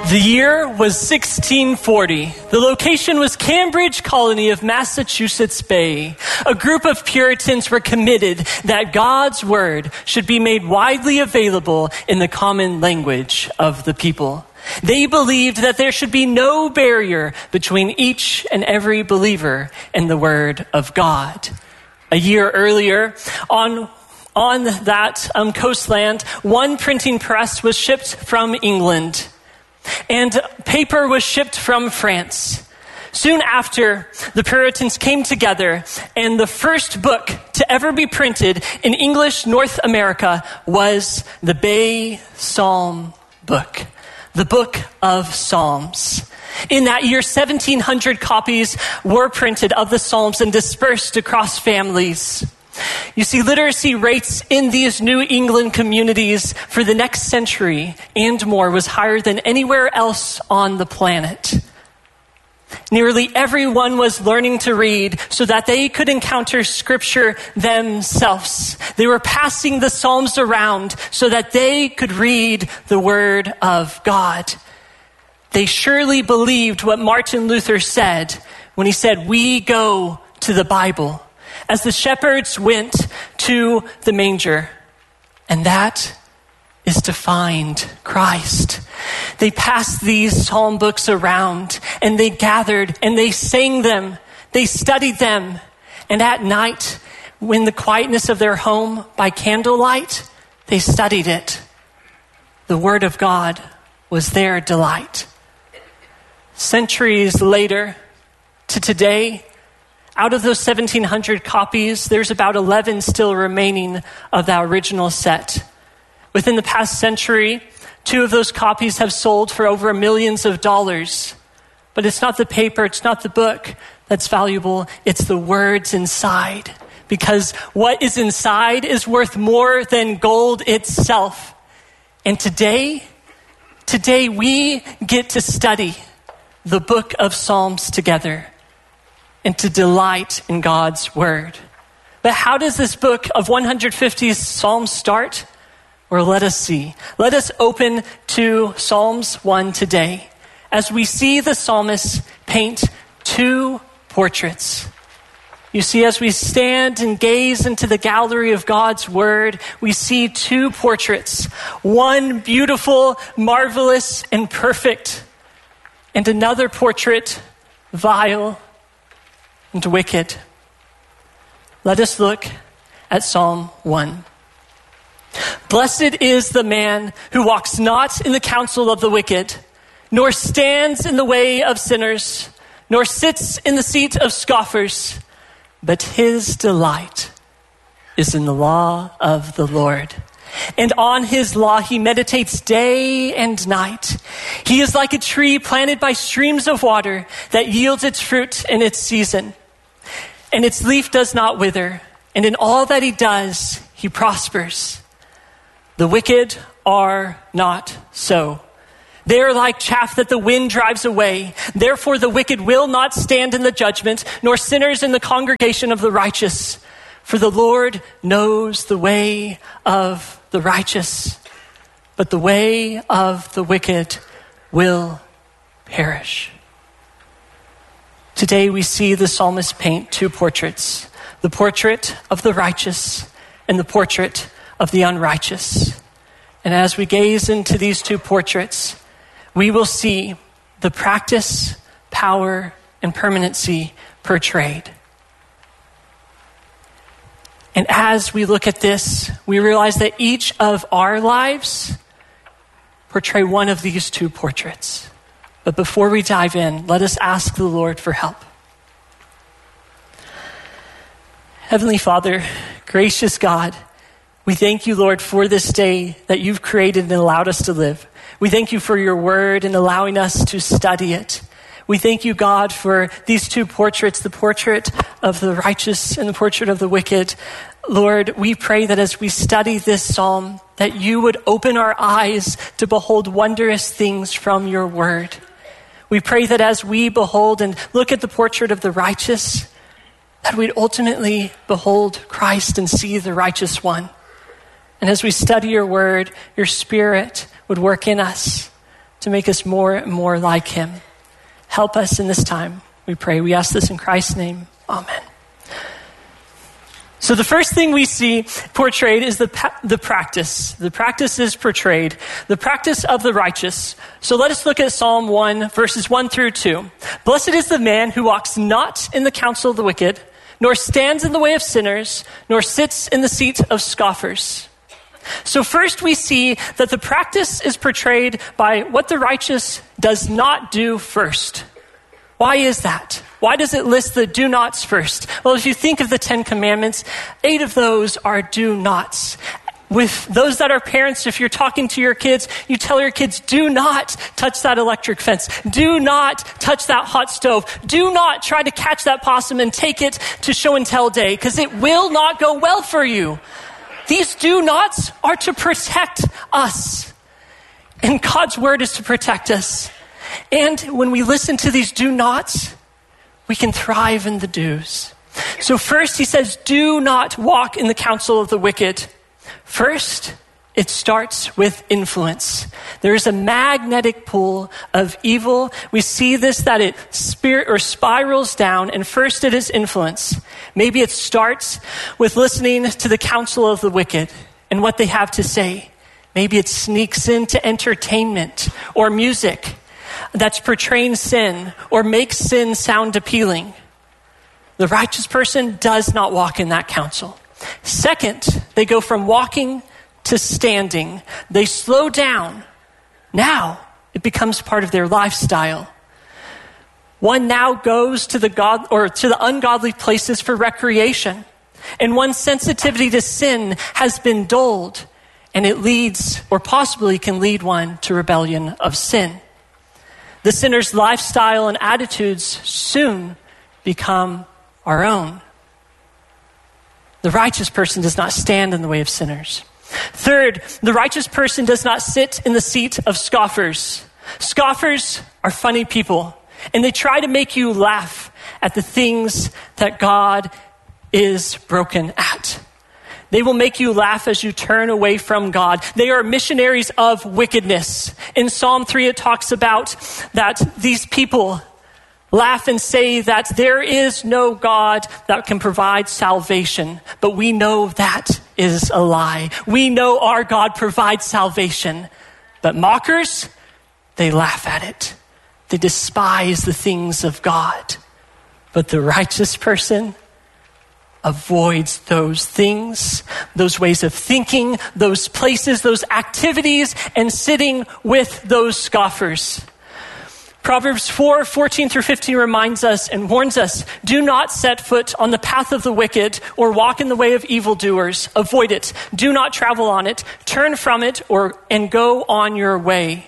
The year was 1640. The location was Cambridge Colony of Massachusetts Bay. A group of Puritans were committed that God's word should be made widely available in the common language of the people. They believed that there should be no barrier between each and every believer and the word of God. A year earlier, on that coastland, one printing press was shipped from England, and paper was shipped from France. Soon after, the Puritans came together, and the first book to ever be printed in English North America was the Bay Psalm book, the Book of Psalms. In that year, 1,700 copies were printed of the Psalms and dispersed across families. You see, literacy rates in these New England communities for the next century and more was higher than anywhere else on the planet. Nearly everyone was learning to read so that they could encounter Scripture themselves. They were passing the Psalms around so that they could read the Word of God. They surely believed what Martin Luther said when he said, "We go to the Bible," as the shepherds went to the manger. And that is to find Christ. They passed these psalm books around, and they gathered and they sang them. They studied them. And at night, in the quietness of their home by candlelight, they studied it. The Word of God was their delight. Centuries later to today, out of those 1,700 copies, there's about 11 still remaining of that original set. Within the past century, 2 of those copies have sold for over millions of dollars. But it's not the paper, it's not the book that's valuable, it's the words inside. Because what is inside is worth more than gold itself. And today we get to study the Book of Psalms together and to delight in God's word. But how does this book of 150 Psalms start? Well, let us see. Let us open to Psalms 1 today as we see the psalmist paint 2 portraits. You see, as we stand and gaze into the gallery of God's word, we see 2 portraits. One beautiful, marvelous, and perfect, and another portrait vile and wicked. Let us look at Psalm 1. Blessed is the man who walks not in the counsel of the wicked, nor stands in the way of sinners, nor sits in the seat of scoffers, but his delight is in the law of the Lord. And on his law he meditates day and night. He is like a tree planted by streams of water that yields its fruit in its season. And its leaf does not wither. And in all that he does, he prospers. The wicked are not so. They are like chaff that the wind drives away. Therefore the wicked will not stand in the judgment, nor sinners in the congregation of the righteous. For the Lord knows the way of the righteous, but the way of the wicked will perish. Today we see the psalmist paint 2 portraits, the portrait of the righteous and the portrait of the unrighteous. And as we gaze into these 2 portraits, we will see the practice, power, and permanency portrayed. And as we look at this, we realize that each of our lives portray one of these 2 portraits. But before we dive in, let us ask the Lord for help. Heavenly Father, gracious God, we thank you, Lord, for this day that you've created and allowed us to live. We thank you for your word and allowing us to study it. We thank you, God, for these 2 portraits, the portrait of the righteous and the portrait of the wicked. Lord, we pray that as we study this psalm, that you would open our eyes to behold wondrous things from your word. We pray that as we behold and look at the portrait of the righteous, that we'd ultimately behold Christ and see the righteous one. And as we study your word, your Spirit would work in us to make us more and more like him. Help us in this time, we pray. We ask this in Christ's name. Amen. So the first thing we see portrayed is the practice. The practice is portrayed, the practice of the righteous. So let us look at Psalm 1, verses 1 through 2. Blessed is the man who walks not in the counsel of the wicked, nor stands in the way of sinners, nor sits in the seat of scoffers. So first we see that the practice is portrayed by what the righteous does not do first. Why is that? Why does it list the do nots first? Well, if you think of the 10 commandments, 8 of those are do nots. With those that are parents, if you're talking to your kids, you tell your kids, do not touch that electric fence. Do not touch that hot stove. Do not try to catch that possum and take it to show and tell day, because it will not go well for you. These do nots are to protect us. And God's word is to protect us. And when we listen to these do nots, we can thrive in the do's. So first he says, do not walk in the counsel of the wicked. First, it starts with influence. There is a magnetic pull of evil. We see this, that it spirals down, and first it is influence. Maybe it starts with listening to the counsel of the wicked and what they have to say. Maybe it sneaks into entertainment or music that's portraying sin or makes sin sound appealing. The righteous person does not walk in that counsel. Second, they go from walking to standing. They slow down. Now it becomes part of their lifestyle. One now goes to the ungodly places for recreation, and one's sensitivity to sin has been dulled, and it leads, or possibly can lead one to rebellion of sin. The sinner's lifestyle and attitudes soon become our own. The righteous person does not stand in the way of sinners. Third, the righteous person does not sit in the seat of scoffers. Scoffers are funny people, and they try to make you laugh at the things that God is broken at. They will make you laugh as you turn away from God. They are missionaries of wickedness. In Psalm 3, it talks about that these people laugh and say that there is no God that can provide salvation. But we know that is a lie. We know our God provides salvation. But mockers, they laugh at it. They despise the things of God. But the righteous person avoids those things, those ways of thinking, those places, those activities, and sitting with those scoffers. Proverbs 4:14 through 15 reminds us and warns us, do not set foot on the path of the wicked or walk in the way of evildoers. Avoid it. Do not travel on it. Turn from it and go on your way.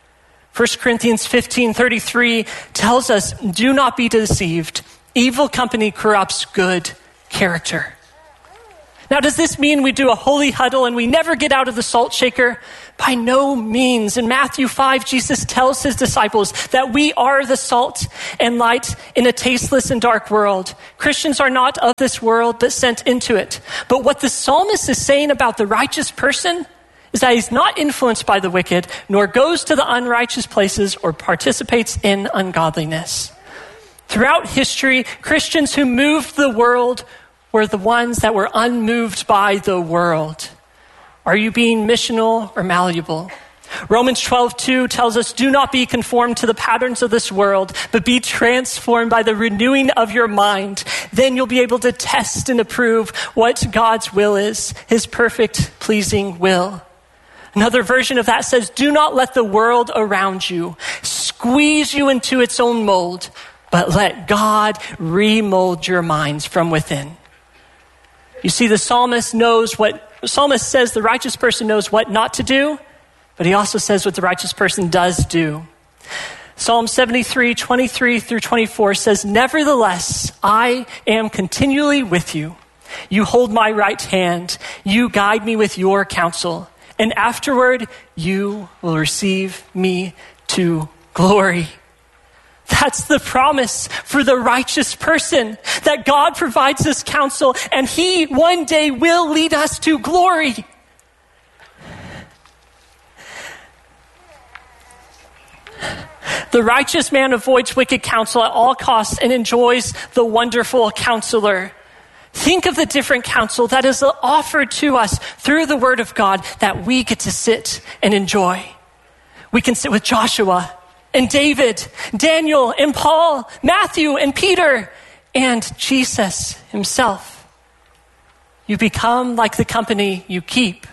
1 Corinthians 15:33 tells us, do not be deceived. Evil company corrupts good character. Now, does this mean we do a holy huddle and we never get out of the salt shaker? By no means. In Matthew 5, Jesus tells his disciples that we are the salt and light in a tasteless and dark world. Christians are not of this world, but sent into it. But what the psalmist is saying about the righteous person is that he's not influenced by the wicked, nor goes to the unrighteous places or participates in ungodliness. Throughout history, Christians who moved the world were the ones that were unmoved by the world. Are you being missional or malleable? Romans 12:2 tells us, do not be conformed to the patterns of this world, but be transformed by the renewing of your mind. Then you'll be able to test and approve what God's will is, his perfect, pleasing will. Another version of that says, do not let the world around you squeeze you into its own mold, but let God remold your minds from within. You see, the psalmist says the righteous person knows what not to do, but he also says what the righteous person does do. Psalm 73:23 through 24 says, nevertheless, I am continually with you. You hold my right hand. You guide me with your counsel. And afterward, you will receive me to glory. That's the promise for the righteous person, that God provides us counsel and he one day will lead us to glory. The righteous man avoids wicked counsel at all costs and enjoys the wonderful counselor. Think of the different counsel that is offered to us through the word of God that we get to sit and enjoy. We can sit with Joshua and David, Daniel and Paul, Matthew and Peter, and Jesus himself. You become like the company you keep.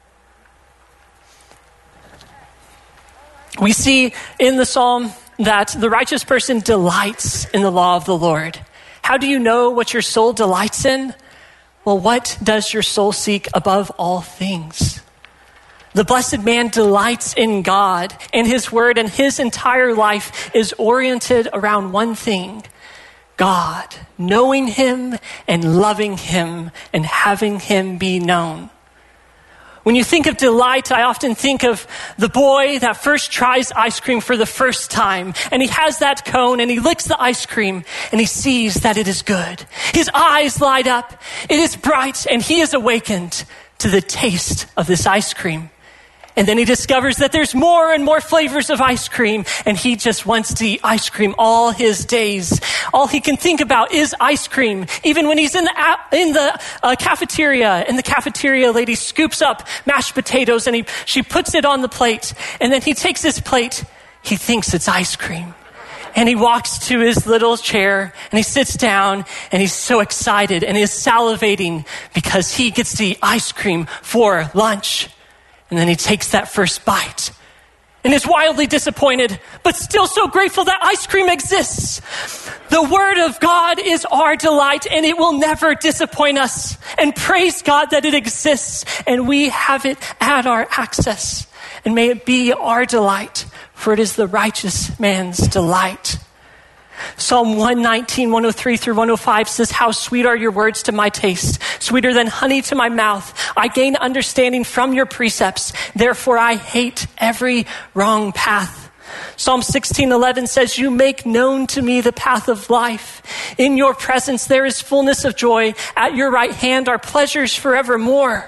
We see in the psalm that the righteous person delights in the law of the Lord. How do you know what your soul delights in? Well, what does your soul seek above all things? The blessed man delights in God and his word, and his entire life is oriented around one thing: God, knowing him and loving him and having him be known. When you think of delight, I often think of the boy that first tries ice cream for the first time, and he has that cone and he licks the ice cream and he sees that it is good. His eyes light up, it is bright, and he is awakened to the taste of this ice cream. And then he discovers that there's more and more flavors of ice cream, and he just wants to eat ice cream all his days. All he can think about is ice cream. Even when he's in the cafeteria, and the cafeteria lady scoops up mashed potatoes and she puts it on the plate, and then he takes this plate, he thinks it's ice cream. And he walks to his little chair and he sits down and he's so excited and is salivating because he gets to eat ice cream for lunch. And then he takes that first bite and is wildly disappointed, but still so grateful that ice cream exists. The word of God is our delight, and it will never disappoint us. And praise God that it exists and we have it at our access. And may it be our delight, for it is the righteous man's delight. Psalm 119, 103 through 105 says, "How sweet are your words to my taste, sweeter than honey to my mouth. I gain understanding from your precepts. Therefore I hate every wrong path." Psalm 16:11 says, "You make known to me the path of life. In your presence there is fullness of joy. At your right hand are pleasures forevermore."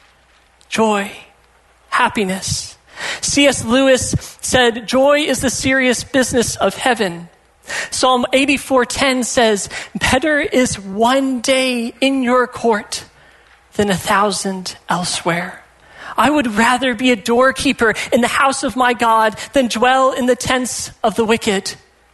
Joy, happiness. C.S. Lewis said, "Joy is the serious business of heaven." Psalm 84:10 says, "Better is one day in your court than 1,000 elsewhere." I would rather be a doorkeeper in the house of my God than dwell in the tents of the wicked.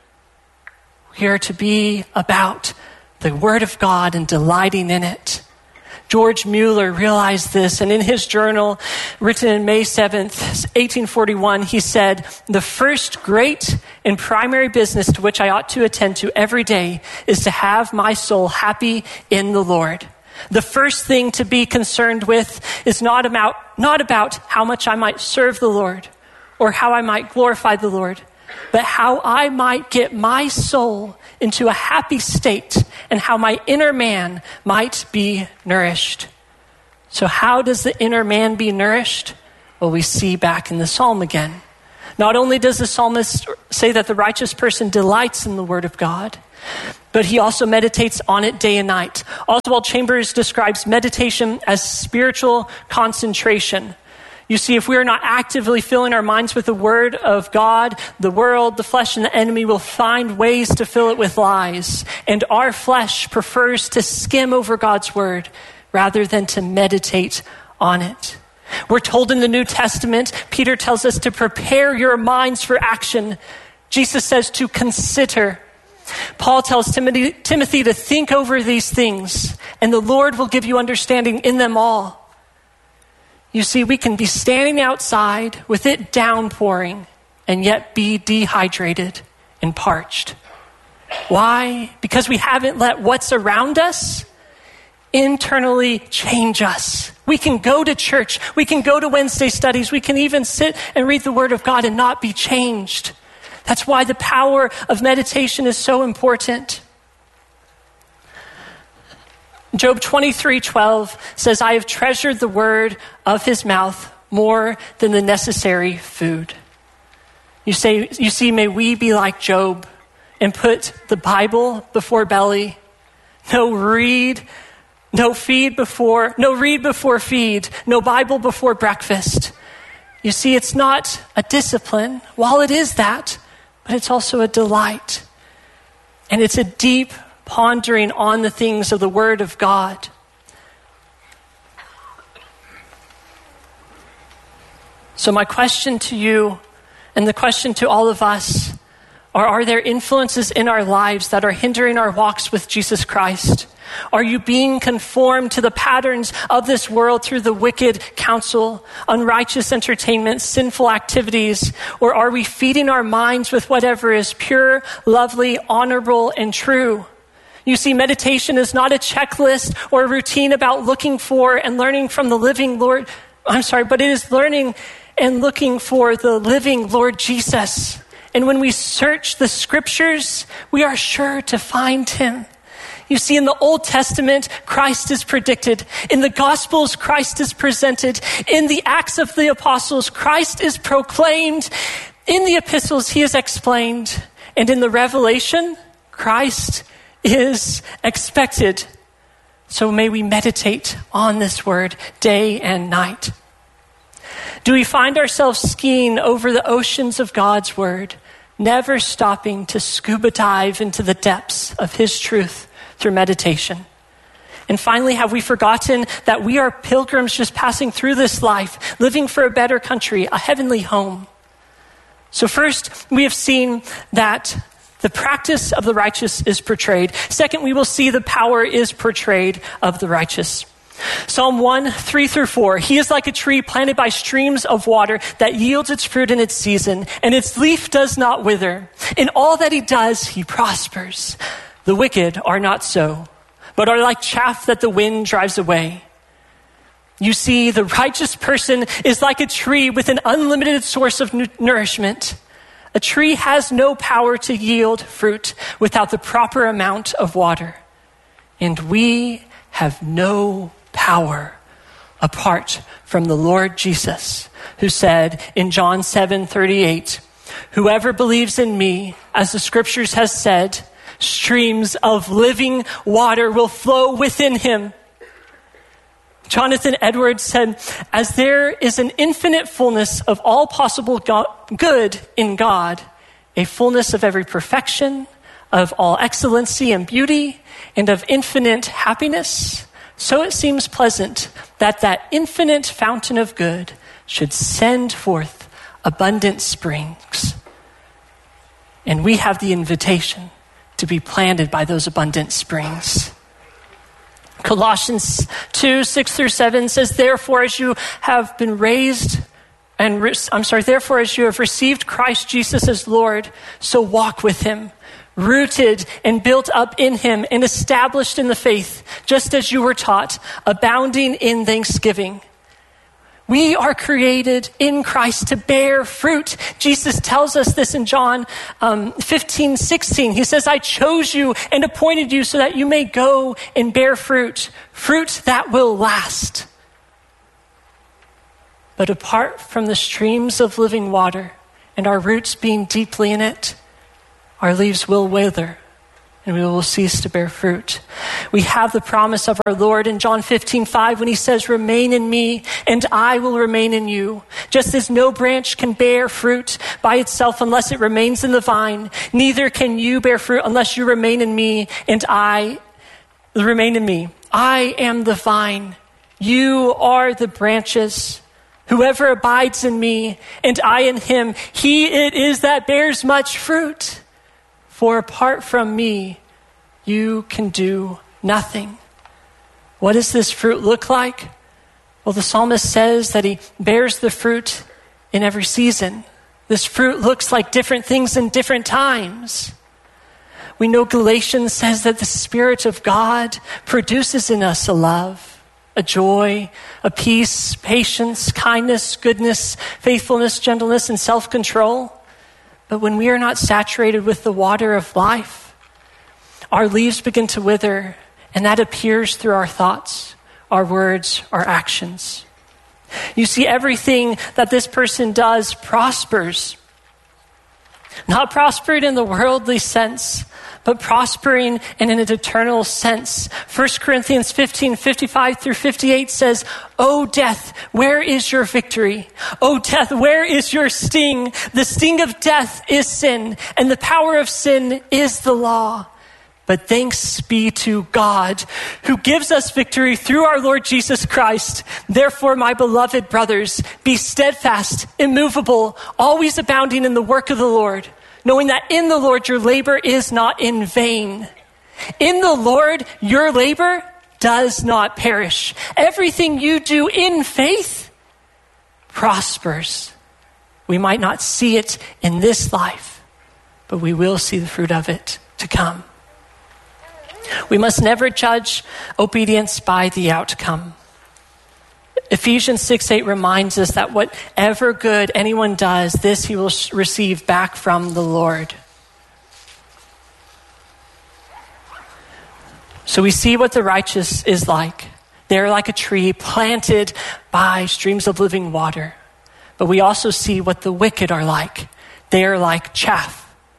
We are to be about the word of God and delighting in it. George Mueller realized this, and in his journal, written in May 7th, 1841, he said, "The first great and primary business to which I ought to attend to every day is to have my soul happy in the Lord. The first thing to be concerned with is not about how much I might serve the Lord or how I might glorify the Lord, but how I might get my soul into a happy state and how my inner man might be nourished." So how does the inner man be nourished? Well, we see back in the psalm again. Not only does the psalmist say that the righteous person delights in the word of God, but he also meditates on it day and night. Oswald Chambers describes meditation as spiritual concentration. You see, if we are not actively filling our minds with the word of God, the world, the flesh, and the enemy will find ways to fill it with lies. And our flesh prefers to skim over God's word rather than to meditate on it. We're told in the New Testament, Peter tells us to prepare your minds for action. Jesus says to consider. Paul tells Timothy to think over these things, and the Lord will give you understanding in them all. You see, we can be standing outside with it downpouring and yet be dehydrated and parched. Why? Because we haven't let what's around us internally change us. We can go to church, we can go to Wednesday studies, we can even sit and read the word of God and not be changed. That's why the power of meditation is so important. Job 23:12 says, "I have treasured the word of his mouth more than the necessary food." You see, may we be like Job and put the Bible before belly. No read before feed, no Bible before breakfast. You see, it's not a discipline. While it is that, but it's also a delight. And it's a deep pondering on the things of the Word of God. So my question to you, and the question to all of us, are there influences in our lives that are hindering our walks with Jesus Christ? Are you being conformed to the patterns of this world through the wicked counsel, unrighteous entertainment, sinful activities? Or are we feeding our minds with whatever is pure, lovely, honorable, and true? You see, meditation is not a checklist or a routine about looking for and learning from the living Lord. But it is learning and looking for the living Lord Jesus. And when we search the scriptures, we are sure to find him. You see, in the Old Testament, Christ is predicted. In the Gospels, Christ is presented. In the Acts of the Apostles, Christ is proclaimed. In the epistles, he is explained. And in the Revelation, Christ is expected. So may we meditate on this word day and night. Do we find ourselves skiing over the oceans of God's word, never stopping to scuba dive into the depths of his truth through meditation? And finally, have we forgotten that we are pilgrims just passing through this life, living for a better country, a heavenly home? So first, we have seen that the practice of the righteous is portrayed. Second, we will see the power is portrayed of the righteous. Psalm 1, 3-4. He is like a tree planted by streams of water that yields its fruit in its season, and its leaf does not wither. In all that he does, he prospers. The wicked are not so, but are like chaff that the wind drives away. You see, the righteous person is like a tree with an unlimited source of nourishment. A tree has no power to yield fruit without the proper amount of water. And we have no power apart from the Lord Jesus, who said in John 7:38, whoever believes in me, as the scriptures has said, streams of living water will flow within him. Jonathan Edwards said, as there is an infinite fullness of all possible good in God, a fullness of every perfection, of all excellency and beauty, and of infinite happiness, so it seems pleasant that infinite fountain of good should send forth abundant springs. And we have the invitation to be planted by those abundant springs. Colossians 2, 6-7 says, therefore as you have received Christ Jesus as Lord, so walk with him, rooted and built up in him and established in the faith, just as you were taught, abounding in thanksgiving. We are created in Christ to bear fruit. Jesus tells us this in John 15:16. He says, I chose you and appointed you so that you may go and bear fruit, fruit that will last. But apart from the streams of living water and our roots being deeply in it, our leaves will wither and we will cease to bear fruit. We have the promise of our Lord in John 15:5 when he says, remain in me and I will remain in you. Just as no branch can bear fruit by itself unless it remains in the vine, neither can you bear fruit unless you remain in me and I remain in me. I am the vine. You are the branches. Whoever abides in me and I in him, he it is that bears much fruit. For apart from me, you can do nothing. What does this fruit look like? Well, the psalmist says that he bears the fruit in every season. This fruit looks like different things in different times. We know Galatians says that the Spirit of God produces in us a love, a joy, a peace, patience, kindness, goodness, faithfulness, gentleness, and self-control. But when we are not saturated with the water of life, our leaves begin to wither, and that appears through our thoughts, our words, our actions. You see, everything that this person does prospers. Not prospered in the worldly sense, but prospering in an eternal sense. 1 Corinthians 15:55-58 says, "O death, where is your victory? O death, where is your sting? The sting of death is sin, and the power of sin is the law. But thanks be to God, who gives us victory through our Lord Jesus Christ. Therefore, my beloved brothers, be steadfast, immovable, always abounding in the work of the Lord, knowing that in the Lord your labor is not in vain. In the Lord your labor does not perish. Everything you do in faith prospers. We might not see it in this life, but we will see the fruit of it to come." We must never judge obedience by the outcome. Ephesians 6:8 reminds us that whatever good anyone does, this he will receive back from the Lord. So we see what the righteous is like. They're like a tree planted by streams of living water. But we also see what the wicked are like. They are like chaff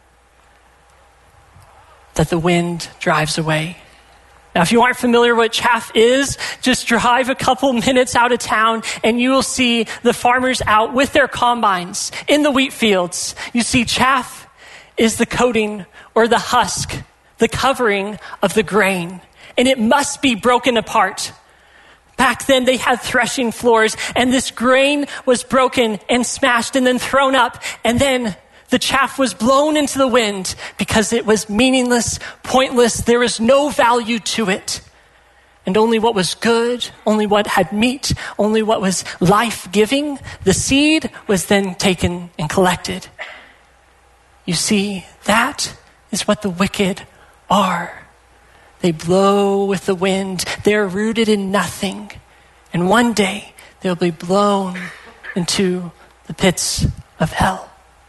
that the wind drives away. Now, if you aren't familiar with what chaff is, just drive a couple minutes out of town and you will see the farmers out with their combines in the wheat fields. You see, chaff is the coating or the husk, the covering of the grain, and it must be broken apart. Back then, they had threshing floors, and this grain was broken and smashed and then thrown up, and then the chaff was blown into the wind because it was meaningless, pointless. There was no value to it. And only what was good, only what had meat, only what was life-giving, the seed was then taken and collected. You see, that is what the wicked are. They blow with the wind. They're rooted in nothing. And one day they'll be blown into the pits of hell.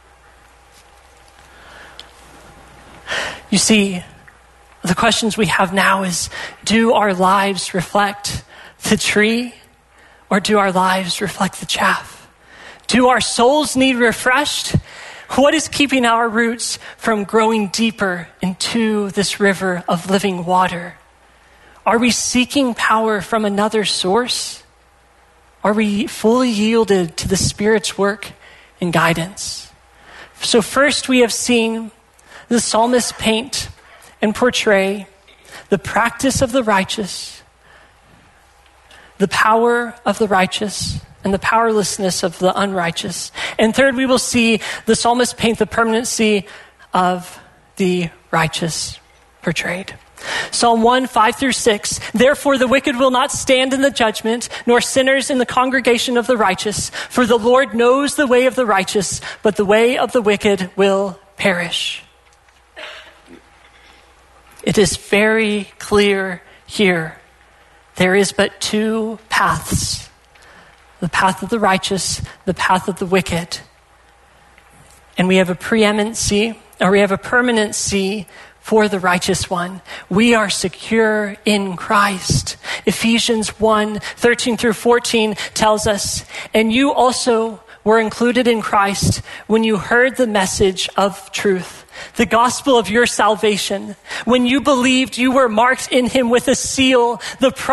You see, the questions we have now is, do our lives reflect the tree, or do our lives reflect the chaff? Do our souls need refreshed? What is keeping our roots from growing deeper into this river of living water? Are we seeking power from another source? Are we fully yielded to the Spirit's work and guidance? So first, we have seen the psalmist paint and portray the practice of the righteous, the power of the righteous, and the powerlessness of the unrighteous. And third, we will see the psalmist paint the permanency of the righteous portrayed. Psalm 1, 5-6, "Therefore the wicked will not stand in the judgment, nor sinners in the congregation of the righteous. For the Lord knows the way of the righteous, but the way of the wicked will perish." It is very clear here. There is but two paths. The path of the righteous, the path of the wicked. And we have a permanency for the righteous one. We are secure in Christ. Ephesians 1, 13-14 tells us, "And you also were included in Christ when you heard the message of truth, the gospel of your salvation. When you believed, you were marked in him with a seal, the